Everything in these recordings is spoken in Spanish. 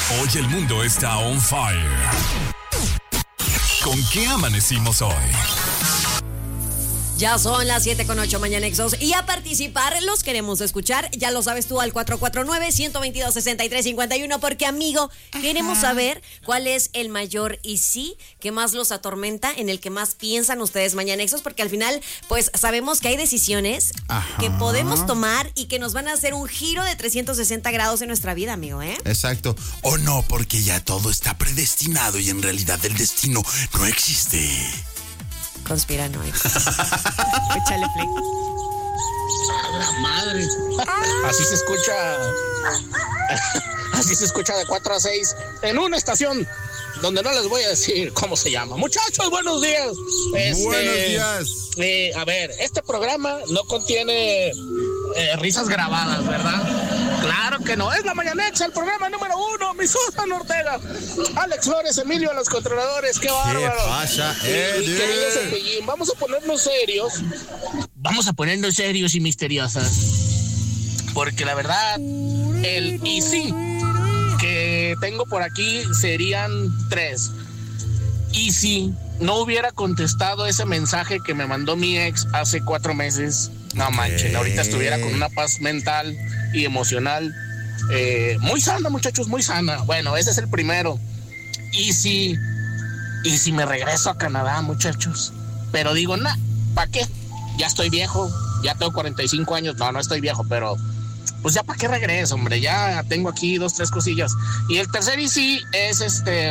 Hoy el mundo está on fire. ¿Con qué amanecimos hoy? Ya son las 7:08 Mañanexos y a participar los queremos escuchar. Ya lo sabes tú al 449-122-6351 porque, amigo, queremos saber cuál es el mayor y sí que más los atormenta, en el que más piensan ustedes Mañanexos, porque al final pues sabemos que hay decisiones que podemos tomar y que nos van a hacer un giro de 360 grados en nuestra vida, amigo, ¿eh? Exacto. O no, porque ya todo está predestinado y en realidad el destino no existe. Conspiranoico. Échale play. La madre. Así se escucha. Así se escucha de 4 a 6 en una estación donde no les voy a decir cómo se llama. Muchachos, buenos días. Buenos días. A ver, este programa no contiene risas grabadas, ¿verdad? Claro que no. Es la Mañanexa, el programa número 1. Mi Susan Ortega, Alex Flores, Emilio a los controladores. ¡Qué bárbaro! ¿Qué pasa, Mi querido Cepillín, vamos a ponernos serios. Vamos a ponernos serios y misteriosas. Porque la verdad, el y sí que tengo por aquí serían 3. Y si no hubiera contestado ese mensaje que me mandó mi ex hace 4 meses, no manchen, ahorita estuviera con una paz mental y emocional muy sana, muchachos, muy sana. Bueno, ese es el primero. Y si me regreso a Canadá, muchachos, pero digo, ¿para qué? Ya estoy viejo, ya tengo 45 años, no estoy viejo, pero pues ya para qué regreso, hombre, ya tengo aquí 2, 3 cosillas. Y el tercer y sí es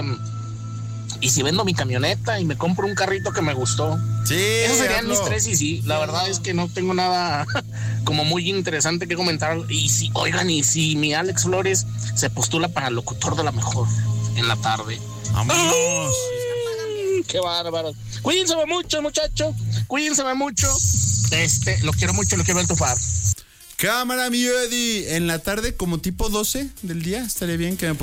y si vendo mi camioneta y me compro un carrito que me gustó. Sí, esos serían mis 3 y sí. La verdad es que no tengo nada como muy interesante que comentar. Y si, oigan, y si mi Alex Flores se postula para locutor de la mejor en la tarde. ¡Vámonos! ¡Qué bárbaro! Cuídense mucho, muchachos. Cuídense mucho. Lo quiero mucho, lo quiero entufar. Cámara, mi Eddie. En la tarde, como tipo 12 del día, estaría bien que me